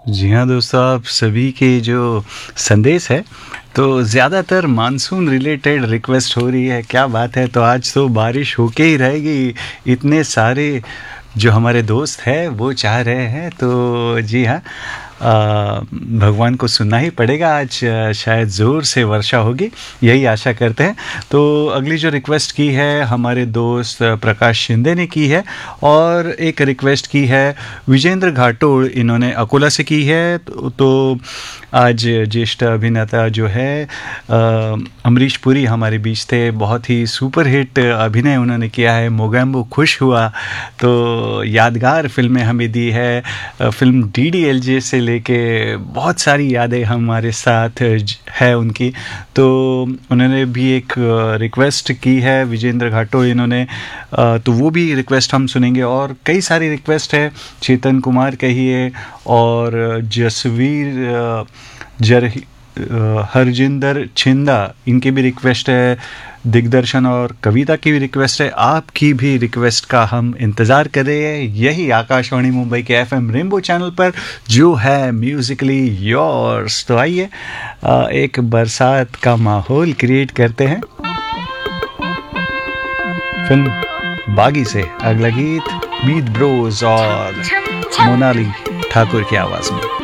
जी हाँ दोस्तों, आप सभी के जो संदेश है तो ज़्यादातर मानसून रिलेटेड रिक्वेस्ट हो रही है। क्या बात है, तो आज तो बारिश होके ही रहेगी। इतने सारे जो हमारे दोस्त हैं वो चाह रहे हैं, तो जी हाँ, भगवान को सुनना ही पड़ेगा। आज शायद ज़ोर से वर्षा होगी, यही आशा करते हैं। तो अगली जो रिक्वेस्ट की है हमारे दोस्त प्रकाश शिंदे ने की है, और एक रिक्वेस्ट की है विजेंद्र घाटोड़, इन्होंने अकोला से की है। तो आज ज्येष्ठ अभिनेता जो है अमरीश पुरी हमारे बीच थे। बहुत ही सुपर हिट अभिनय उन्होंने किया है, मोगैम्बो खुश हुआ, तो यादगार फिल्में हमें दी है। फिल्म DDLJ से लेके बहुत सारी यादें हमारे साथ है उनकी। तो उन्होंने भी एक रिक्वेस्ट की है, विजेंद्र घाटोड़ इन्होंने, तो वो भी रिक्वेस्ट हम सुनेंगे। और कई सारी रिक्वेस्ट है, चेतन कुमार कहिए, और जसवीर हरजिंदर छिंदा, इनकी भी रिक्वेस्ट है। दिग्दर्शन और कविता की भी रिक्वेस्ट है। आपकी भी रिक्वेस्ट का हम इंतज़ार कर रहे हैं, यही आकाशवाणी मुंबई के FM रेनबो चैनल पर, जो है म्यूजिकली योर्स। तो आइए एक बरसात का माहौल क्रिएट करते हैं। फिल्म बागी से अगला गीत, मीत ब्रोज और मोनाली ठाकुर की आवाज़ में।